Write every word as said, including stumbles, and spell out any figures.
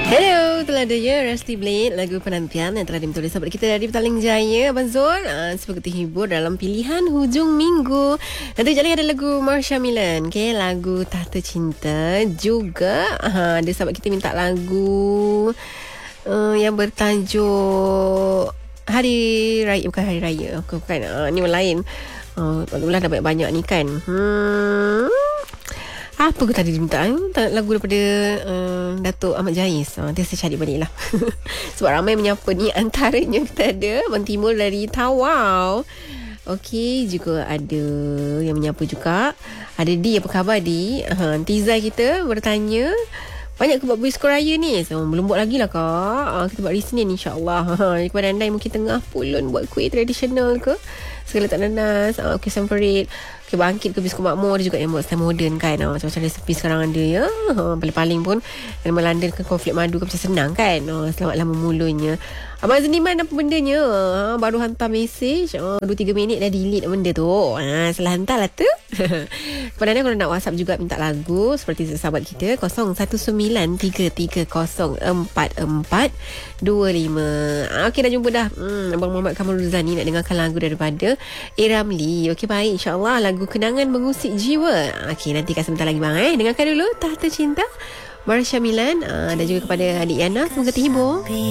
Hello, telah ada ya Rusty Blade, lagu penantian yang telah ditulis sahabat kita dari Petaling Jaya, Abang Zul. uh, Semoga terhibur dalam pilihan hujung minggu. Nanti sekali ada lagu Marsha Milan, okay, lagu Tahta Cinta. Juga uh, ada sahabat kita minta lagu uh, yang bertajuk Hari Raya. Bukan Hari Raya, bukan, uh, ni lain. uh, Alhamdulillah dah banyak-banyak ni kan. Hmm Apa ke tadi dia minta? Lagu daripada uh, Datuk Ahmad Jais. uh, Nanti saya cari balik lah. Sebab ramai menyapa ni. Antaranya kita ada Abang Timur dari Tawau. Okey, juga ada yang menyapa juga. Ada Di, apa khabar Di? uh, Tizai kita bertanya, banyak ke buat biskut raya ni? So, belum buat lagi lah kak. uh, Kita buat hari Senin insyaAllah. uh, Kepada anda yang mungkin tengah pulun buat kuih tradisional ke, segala tak nanas, uh, okay, samperit, okay, bangkit ke biskut makmur. Ada juga yang buat style modern kan. uh, Macam-macam resepi sekarang ada ya. uh, Paling-paling pun ilmu London ke konflik madu ke macam senang kan. uh, Selamatlah memulunnya. Abang Zeniman apa bendanya? uh, Baru hantar mesej, uh, dua tiga minit dah delete benda tu. uh, Salah hantar lah tu. Kepada anda kalau nak WhatsApp juga minta lagu, seperti sahabat kita, kosong satu sembilan tiga tiga kosong empat empat dua lima. Okey, dah jumpa dah. hmm, Abang Muhammad Kamal Ruzani nak dengarkan lagu daripada A. Ramli. Okey, baik, insyaAllah lagu Kenangan Mengusik Jiwa. Okey, nanti kasih sebentar lagi bang eh. Dengarkan dulu Tahta Cinta Marsha Milan. uh, Dan juga kepada adik Yana, semoga terhibur.